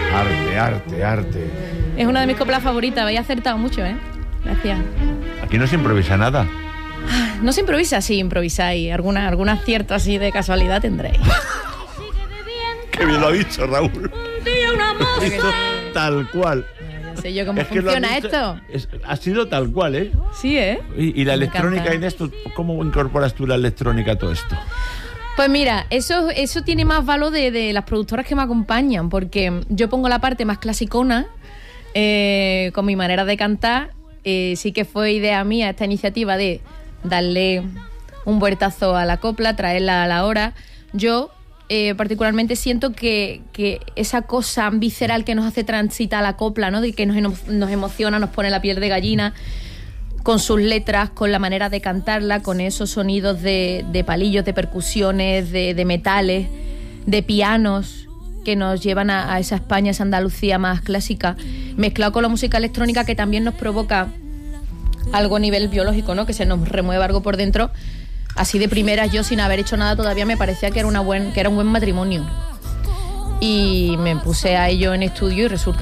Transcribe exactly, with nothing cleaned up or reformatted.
Arte, arte, arte. Es una de mis coplas favoritas, habéis acertado mucho, ¿eh? Gracias. Aquí no se improvisa nada. No se improvisa, sí, improvisáis. Alguna, algún acierto así de casualidad tendréis. Qué bien lo ha dicho, Raúl. Esto, tal cual. No sé yo cómo Es que lo funciona has dicho- esto. es- ha sido tal cual, ¿eh? Sí, ¿eh? Y, y la Me electrónica, encanta. Inés, ¿tú ¿cómo incorporas tú la electrónica a todo esto? Pues mira, eso, eso tiene más valor de, de las productoras que me acompañan, porque yo pongo la parte más clasicona, eh, con mi manera de cantar. Eh, sí que fue idea mía esta iniciativa de darle un vueltazo a la copla, traerla a la hora. Yo eh, particularmente siento que, que esa cosa visceral que nos hace transitar la copla, ¿no? De que nos, eno- nos emociona, nos pone la piel de gallina, con sus letras, con la manera de cantarla, con esos sonidos de, de palillos, de percusiones, de, de metales, de pianos que nos llevan a, a esa España, esa Andalucía más clásica, mezclado con la música electrónica que también nos provoca algo a nivel biológico, ¿no? Que se nos remueva algo por dentro. Así de primeras, yo sin haber hecho nada todavía me parecía que era, una buen, que era un buen matrimonio. Y me puse a ello en estudio y resulta